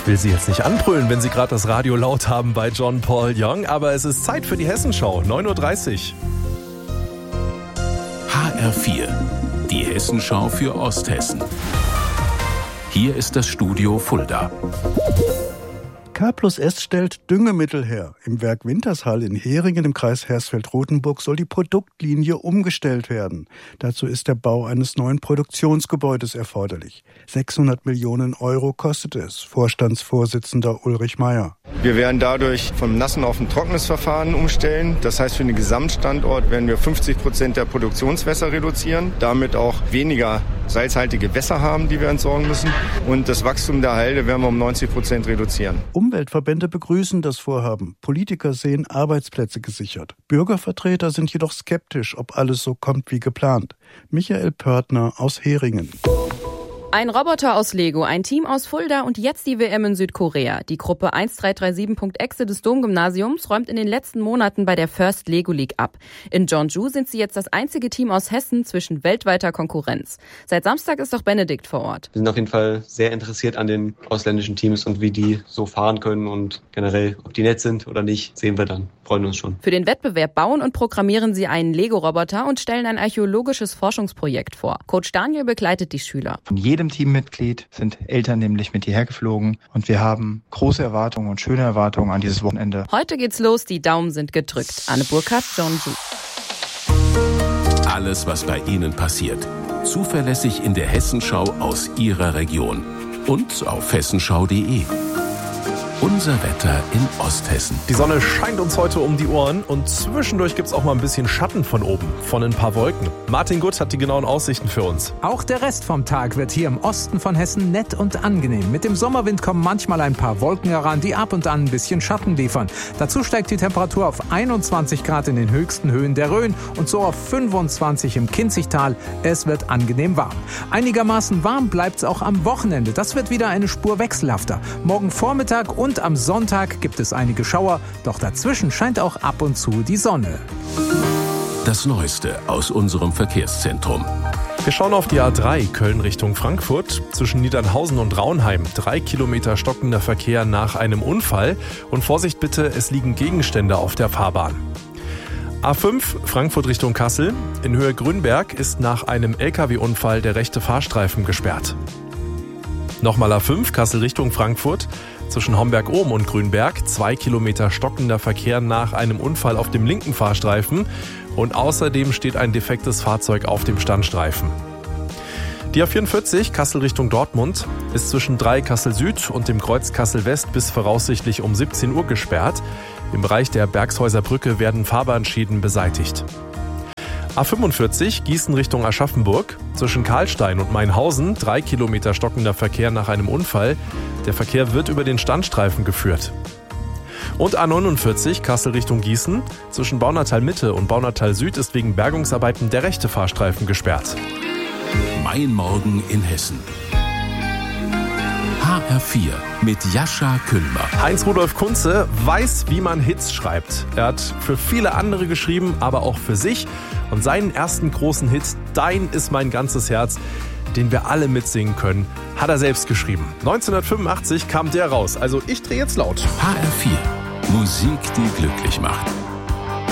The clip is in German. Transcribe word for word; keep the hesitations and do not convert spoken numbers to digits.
will Sie jetzt nicht anbrüllen, wenn Sie gerade das Radio laut haben bei John Paul Young, aber es ist Zeit für die Hessenschau, neun Uhr dreißig. H R vier, die Hessenschau für Osthessen. Hier ist das Studio Fulda. K plus S stellt Düngemittel her. Im Werk Wintershall in Heringen im Kreis Hersfeld-Rotenburg soll die Produktlinie umgestellt werden. Dazu ist der Bau eines neuen Produktionsgebäudes erforderlich. sechshundert Millionen Euro kostet es, Vorstandsvorsitzender Ulrich Meyer. Wir werden dadurch vom nassen auf ein trockenes Verfahren umstellen. Das heißt, für den Gesamtstandort werden wir fünfzig Prozent der Produktionswässer reduzieren, damit auch weniger salzhaltige Wässer haben, die wir entsorgen müssen. Und das Wachstum der Halde werden wir um neunzig Prozent reduzieren. Umweltverbände begrüßen das Vorhaben. Politiker sehen Arbeitsplätze gesichert. Bürgervertreter sind jedoch skeptisch, ob alles so kommt wie geplant. Michael Pörtner aus Heringen. Ein Roboter aus Lego, ein Team aus Fulda und jetzt die W M in Südkorea. Die Gruppe eins drei drei sieben Punkt exe des Domgymnasiums räumt in den letzten Monaten bei der First Lego League ab. In Jeonju sind sie jetzt das einzige Team aus Hessen zwischen weltweiter Konkurrenz. Seit Samstag ist auch Benedikt vor Ort. Wir sind auf jeden Fall sehr interessiert an den ausländischen Teams und wie die so fahren können und generell, ob die nett sind oder nicht, sehen wir dann. Freuen uns schon. Für den Wettbewerb bauen und programmieren sie einen Lego-Roboter und stellen ein archäologisches Forschungsprojekt vor. Coach Daniel begleitet die Schüler. Von jedem Teammitglied sind Eltern nämlich mit hierher geflogen und wir haben große Erwartungen und schöne Erwartungen an dieses Wochenende. Heute geht's los, die Daumen sind gedrückt. Anne Burkhardt, Jeonju. Alles, was bei Ihnen passiert. Zuverlässig in der Hessenschau aus Ihrer Region. Und auf hessenschau punkt de. Unser Wetter in Osthessen. Die Sonne scheint uns heute um die Ohren und zwischendurch gibt's auch mal ein bisschen Schatten von oben, von ein paar Wolken. Martin Gutt hat die genauen Aussichten für uns. Auch der Rest vom Tag wird hier im Osten von Hessen nett und angenehm. Mit dem Sommerwind kommen manchmal ein paar Wolken heran, die ab und an ein bisschen Schatten liefern. Dazu steigt die Temperatur auf einundzwanzig Grad in den höchsten Höhen der Rhön und so auf fünfundzwanzig im Kinzigtal. Es wird angenehm warm. Einigermaßen warm bleibt's auch am Wochenende. Das wird wieder eine Spur wechselhafter. Morgen Vormittag und Und am Sonntag gibt es einige Schauer, doch dazwischen scheint auch ab und zu die Sonne. Das Neueste aus unserem Verkehrszentrum. Wir schauen auf die A drei Köln Richtung Frankfurt. Zwischen Niedernhausen und Raunheim. Drei Kilometer stockender Verkehr nach einem Unfall. Und Vorsicht bitte, es liegen Gegenstände auf der Fahrbahn. A fünf Frankfurt Richtung Kassel. In Höhe Grünberg ist nach einem L K W-Unfall der rechte Fahrstreifen gesperrt. Nochmal A fünf Kassel Richtung Frankfurt. Zwischen Homberg-Ohm und Grünberg zwei Kilometer stockender Verkehr nach einem Unfall auf dem linken Fahrstreifen und außerdem steht ein defektes Fahrzeug auf dem Standstreifen. Die A vierundvierzig Kassel Richtung Dortmund ist zwischen drei Kassel Süd und dem Kreuz Kassel West bis voraussichtlich um siebzehn Uhr gesperrt. Im Bereich der Bergshäuser Brücke werden Fahrbahnschäden beseitigt. A fünfundvierzig Gießen Richtung Aschaffenburg. Zwischen Karlstein und Mainhausen drei Kilometer stockender Verkehr nach einem Unfall. Der Verkehr wird über den Standstreifen geführt. Und A neunundvierzig Kassel Richtung Gießen. Zwischen Baunatal Mitte und Baunatal Süd ist wegen Bergungsarbeiten der rechte Fahrstreifen gesperrt. Mein Morgen in Hessen. H R vier mit Jascha Kühlmer. Heinz-Rudolf Kunze weiß, wie man Hits schreibt. Er hat für viele andere geschrieben, aber auch für sich. Und seinen ersten großen Hit, Dein ist mein ganzes Herz, den wir alle mitsingen können, hat er selbst geschrieben. neunzehnhundertfünfundachtzig kam der raus. Also ich drehe jetzt laut. H R vier. Musik, die glücklich macht.